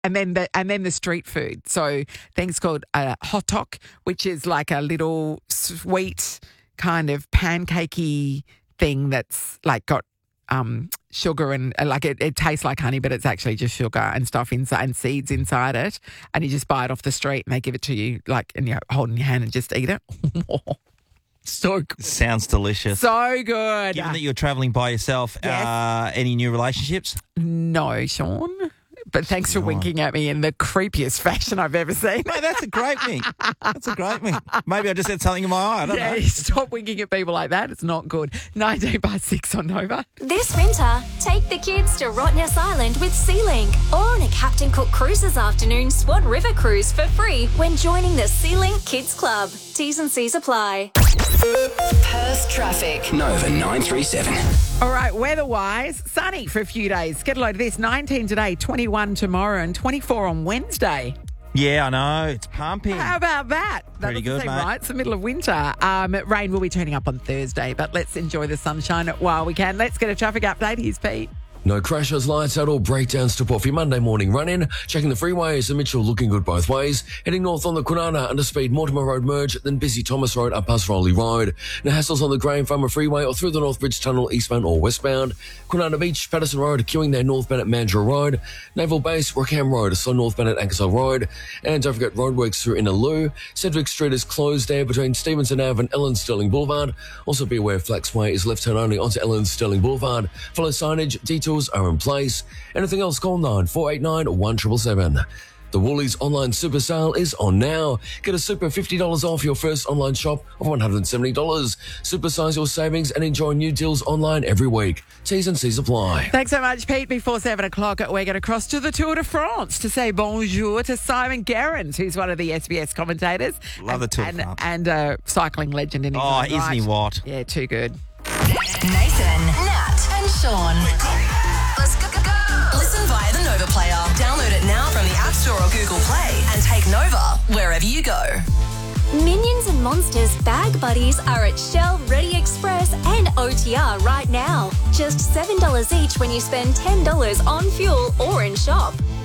And then the street food. So things called hot dog, which is like a little sweet kind of pancakey thing that's like got sugar and like it tastes like honey, but it's actually just sugar and stuff inside and seeds inside it. And you just buy it off the street and they give it to you like and you hold in your hand and just eat it. So good. Sounds delicious. So good. Given that you're travelling by yourself, Yes. any new relationships? No, Sean. But thanks for winking at me in the creepiest fashion I've ever seen. Mate, that's a great wink. That's a great wink. Maybe I just said something in my eye. I don't know. Stop winking at people like that. It's not good. 19/6 on Nova. This winter, take the kids to Rottnest Island with SeaLink or on a Captain Cook Cruises afternoon Swan River cruise for free when joining the SeaLink Kids Club. T's and C's apply. Perth traffic. Nova 937. All right, weather-wise, sunny for a few days. Get a load of this. 19 today, 21 tomorrow and 24 on Wednesday. Yeah, I know. It's pumping. How about that? That Pretty doesn't good, seem mate. right. It's the middle of winter. Rain will be turning up on Thursday, but let's enjoy the sunshine while we can. Let's get a traffic update. Here's Pete. No crashes, lights out or breakdowns to off your Monday morning run-in. Checking the freeways, the Mitchell looking good both ways. Heading north on the Kwinana under speed Mortimer Road merge, then busy Thomas Road up past Rowley Road. No hassles on the Graham Farmer Freeway or through the North Bridge Tunnel eastbound or westbound. Kwinana Beach, Patterson Road, queuing there northbound at Mandurah Road. Naval Base, Rockham Road, so northbound at Ankersall Road. And don't forget roadworks through Innaloo. Sedgwick Street is closed there between Stevenson Ave and Ellen Sterling Boulevard. Also be aware Flax Way is left turn only onto Ellen Sterling Boulevard. Follow signage, detours are in place. Anything else, call 9489 1777. The Woolies online super sale is on now. Get a super $50 off your first online shop of $170. Supersize your savings and enjoy new deals online every week. T's and C's apply. Thanks so much, Pete. Before 7 o'clock, we're going to cross to the Tour de France to say bonjour to Simon Gerrans, who's one of the SBS commentators. Love the Tour de France. And a cycling legend in his own isn't right. he what? Yeah, too good. Nathan, Nat, and Sean. Let's go. Listen via the Nova Player. Download it now from the App Store or Google Play and take Nova wherever you go. Minions and Monsters Bag Buddies are at Shell, Ready Express and OTR right now. Just $7 each when you spend $10 on fuel or in shop.